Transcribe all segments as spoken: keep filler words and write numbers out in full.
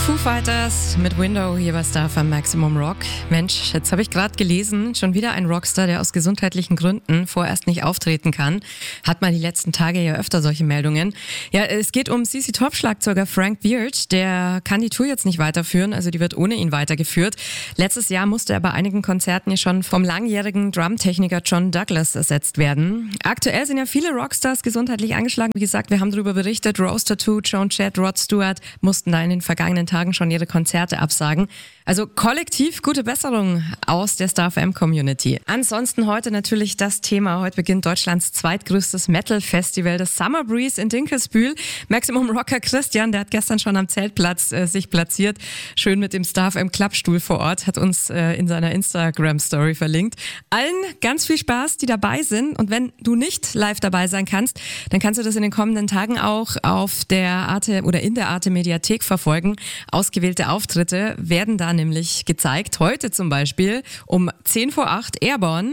Foo Fighters mit Window, hier bei Star F M Maximum Rock. Mensch, jetzt habe ich gerade gelesen, schon wieder ein Rockstar, der aus gesundheitlichen Gründen vorerst nicht auftreten kann. Hat man die letzten Tage ja öfter solche Meldungen. Ja, es geht um C C Top-Schlagzeuger Frank Beard. Der kann die Tour jetzt nicht weiterführen, also die wird ohne ihn weitergeführt. Letztes Jahr musste er bei einigen Konzerten ja schon vom langjährigen Drumtechniker John Douglas ersetzt werden. Aktuell sind ja viele Rockstars gesundheitlich angeschlagen. Wie gesagt, wir haben darüber berichtet. Rose Tattoo, Joan Jett, Rod Stewart mussten da in den vergangenen Tagen schon ihre Konzerte absagen. Also kollektiv gute Besserung aus der Star F M-Community. Ansonsten heute natürlich das Thema. Heute beginnt Deutschlands zweitgrößtes Metal-Festival, das Summer Breeze in Dinkelsbühl. Maximum Rocker Christian, der hat gestern schon am Zeltplatz äh, sich platziert. Schön mit dem Star F M-Klappstuhl vor Ort, hat uns äh, in seiner Instagram-Story verlinkt. Allen ganz viel Spaß, die dabei sind. Und wenn du nicht live dabei sein kannst, dann kannst du das in den kommenden Tagen auch auf der Arte oder in der Arte Mediathek verfolgen. Ausgewählte Auftritte werden da nämlich gezeigt. Heute zum Beispiel um zehn vor acht Airborne.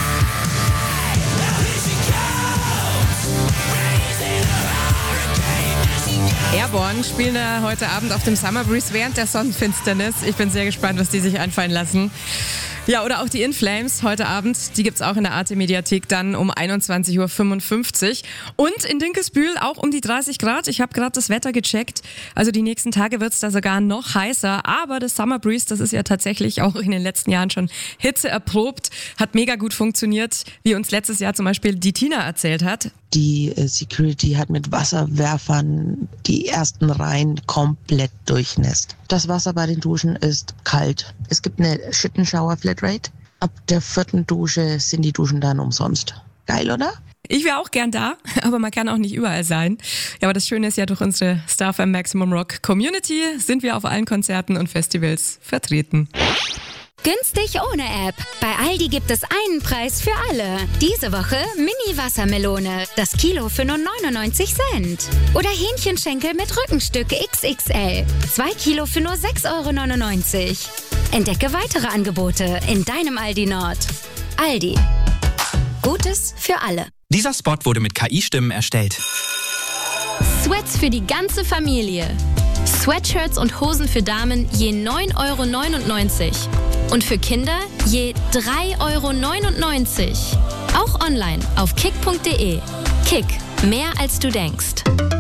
Airborne spielen da heute Abend auf dem Summer Breeze während der Sonnenfinsternis. Ich bin sehr gespannt, was die sich einfallen lassen. Ja, oder auch die In Flames heute Abend, die gibt's auch in der Arte Mediathek dann um einundzwanzig Uhr fünfundfünfzig. Und in Dinkelsbühl auch um die dreißig Grad. Ich habe gerade das Wetter gecheckt. Also die nächsten Tage wird's da sogar noch heißer. Aber das Summer Breeze, das ist ja tatsächlich auch in den letzten Jahren schon Hitze erprobt. Hat mega gut funktioniert, wie uns letztes Jahr zum Beispiel die Tina erzählt hat. Die äh, Security hat mit Wasserwerfern die ersten Reihen komplett durchnässt. Das Wasser bei den Duschen ist kalt. Es gibt eine Schittenschauer-Flatrate. Ab der vierten Dusche sind die Duschen dann umsonst. Geil, oder? Ich wäre auch gern da, aber man kann auch nicht überall sein. Ja, aber das Schöne ist ja, durch unsere Star F M Maximum Rock Community sind wir auf allen Konzerten und Festivals vertreten. Günstig ohne App. Bei Aldi gibt es einen Preis für alle. Diese Woche Mini-Wassermelone. Das Kilo für nur neunundneunzig Cent. Oder Hähnchenschenkel mit Rückenstück X X L. Zwei Kilo für nur sechs Euro neunundneunzig. Entdecke weitere Angebote in deinem Aldi Nord. Aldi. Gutes für alle. Dieser Spot wurde mit K I-Stimmen erstellt. Sweats für die ganze Familie. Sweatshirts und Hosen für Damen je neun Euro neunundneunzig. Und für Kinder je drei Euro neunundneunzig. Auch online auf kick punkt de. Kick, mehr als du denkst.